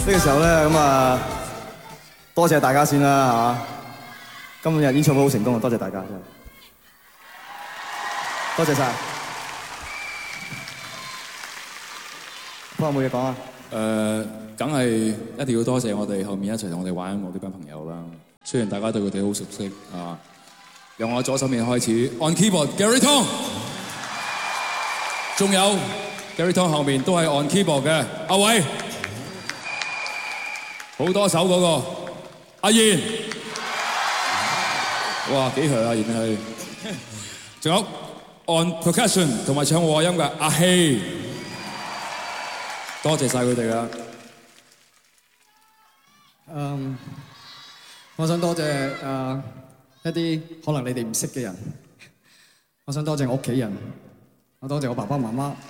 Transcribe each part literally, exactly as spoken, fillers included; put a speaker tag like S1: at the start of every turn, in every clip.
S1: 呢個時候咧，咁啊，多謝大家先啦嚇！今日演唱會好成功啊，多謝大家真係，多謝晒。不過有冇嘢講啊？
S2: 誒，梗係一定要多謝我哋後面一齊同我哋玩音樂呢班朋友啦。雖然大家對佢哋好熟悉啊，由我左手面開始 ，on keyboard Gary Tong， 仲有 Gary Tong 後面都係 on keyboard 嘅阿偉。好多手嗰個阿賢，哇幾強啊！賢係，仲有 on percussion 同埋唱和音嘅阿希，多謝晒佢哋啦。
S3: 嗯，我想多謝誒一啲可能你哋唔識嘅人，我想多謝我屋企人，我多謝我爸爸媽媽，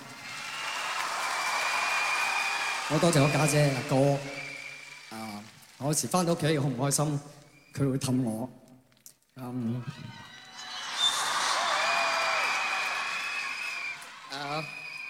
S3: 我多謝我家姐阿哥。啊！我有時翻到屋企好唔開心，佢會氹我。嗯。啊。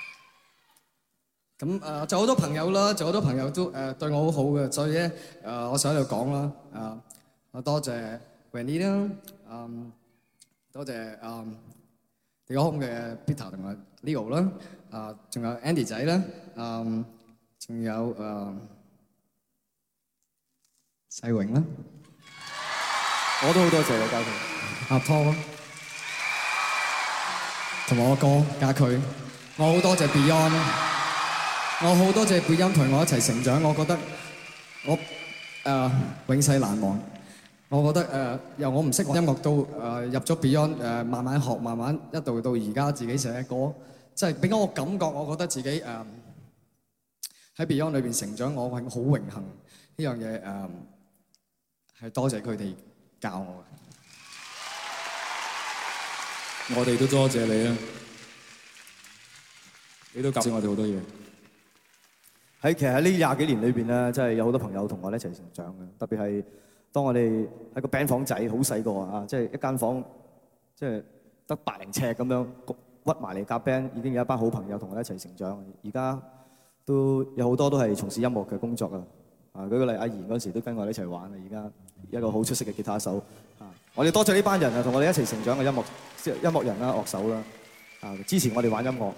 S3: 咁誒，仲有好多朋友啦，仲有好多朋友都誒對我好好嘅，所以咧誒，我想喺度講啦。啊，我多謝 Wendy 啦，嗯，多謝嗯地哥空嘅 Peter 同埋 Leo 啦，啊，仲有 Andy 仔啦，嗯，仲有誒。世榮啦，
S1: 我都好多謝你家佢，
S3: 阿湯，同埋我哥家駒，我好多謝 Beyond， 我好多謝 Beyond 同我一齊成長，我覺得我誒、呃、永世難忘。我覺得誒、呃、由我唔識音樂到誒、呃、入咗 Beyond 誒、呃、慢慢學，慢慢一度到而家自己寫歌，即係俾我感覺，我覺得自己誒喺、呃、Beyond 裏邊成長，我係好榮幸呢樣嘢誒。呃係多謝佢哋教我嘅，
S2: 我哋都多謝你啊！你都教識我哋好多嘢。
S1: 喺其實喺呢廿幾年裏邊咧，真係有好多朋友同我哋一齊成長嘅。特別係當我哋喺個 band 房仔好細個啊，即係一間房，即係得百零尺咁樣屈埋嚟夾 band，已經有一班好朋友同我哋一齊成長。而家都有好多都係從事音樂嘅工作啊。啊！舉個例，阿賢嗰時都跟我哋一齊玩啊！而家一個好出色嘅吉他手啊！我哋多謝呢班人啊，同我哋一齊成長嘅音樂音樂人啦、樂手啦啊！支持我哋玩音樂。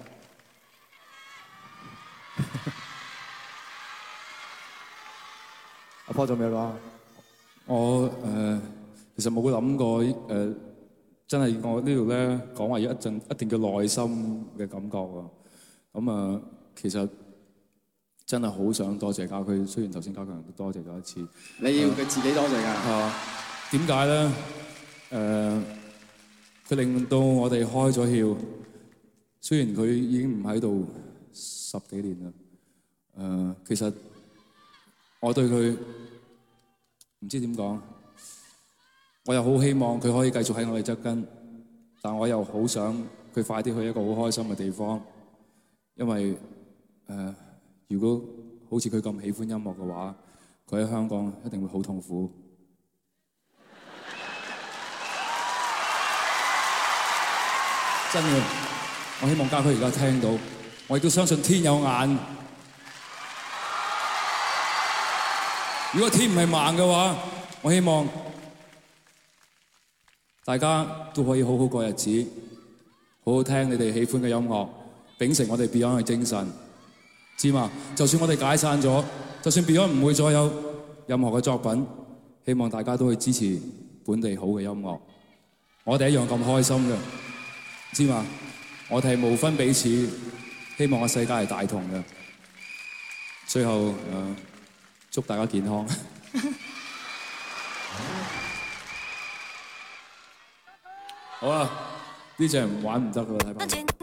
S1: 阿波仲有咩講？
S2: 我誒、呃、其實冇諗過誒、呃，真係我呢度咧講話要一陣一定叫內心嘅感覺啊！咁啊、呃，其實。真係好想多謝家駒，雖然頭先家強都多謝咗一次。
S3: 你要佢自己多謝㗎。
S2: 啊，點解咧？誒、呃，佢令到我哋開咗竅。雖然佢已經唔喺度十幾年啦。誒、呃，其實我對佢唔知點講，我又好希望佢可以繼續喺我哋側跟，但我又好想佢快啲去一個好開心嘅地方，因為誒。呃如果好似佢咁喜歡音樂嘅話，佢喺香港一定會好痛苦。真嘅，我希望家駒而家聽到，我亦都相信天有眼。如果天唔係盲嘅話，我希望大家都可以好好過日子，好好聽你哋喜歡嘅音樂，秉承我哋 Beyond 嘅精神。知嘛？就算我哋解散咗，就算 Beyond 唔會再有任何嘅作品，希望大家都會支持本地好嘅音樂。我哋一樣咁開心嘅，知嘛？我哋係無分彼此，希望個世界係大同嘅。最後誒，祝大家健康。好啦，呢隻玩唔得㗎啦，睇怕。